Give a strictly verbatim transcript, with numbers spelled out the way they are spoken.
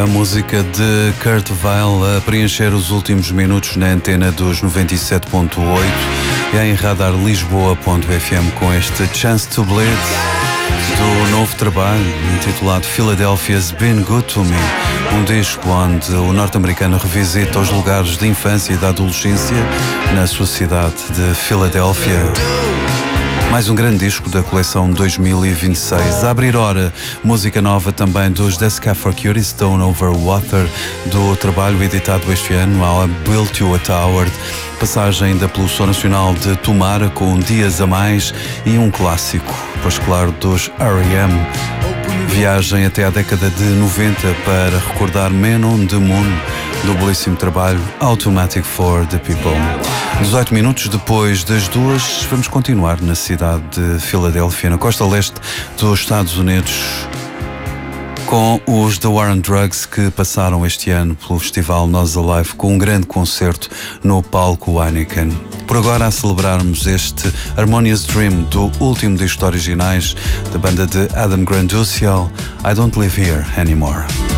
música de Kurt Weill a preencher os últimos minutos na antena dos noventa e sete ponto oito e em radar lisboa ponto f m com este Chance to Bleed do novo trabalho intitulado Philadelphia's Been Good to Me, um disco onde o norte-americano revisita os lugares de infância e da adolescência na sua cidade de Filadélfia. Mais um grande disco da coleção dois mil e vinte e seis. A abrir hora, música nova também dos The Sky for Cutie, Stone Over Water, do trabalho editado este ano, I Built You a Tower. Passagem ainda pelo Som Nacional de Tomara, com Dias a Mais e um clássico, pois claro, dos R E M. Viagem até à década de noventa para recordar Man on the Moon, do belíssimo trabalho Automatic for the People. dezoito minutos depois das duas, vamos continuar na cidade de Filadélfia, na costa leste dos Estados Unidos, com os The War on Drugs, que passaram este ano pelo festival Nós Alive com um grande concerto no palco Heineken. Por agora, a celebrarmos este Harmonious Dream do último disco de originais da banda de Adam Grant Duciel, I Don't Live Here Anymore.